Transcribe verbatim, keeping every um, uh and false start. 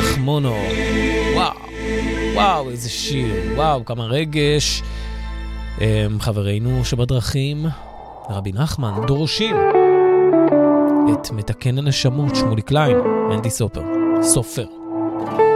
רחמונו. וואו, וואו, איזה שיר, וואו, כמה רגש. חברינו שבדרכים, רבי נחמן, דורשים את מתקן הנשמות, שמולי קליין, אנדי סופר, סופר.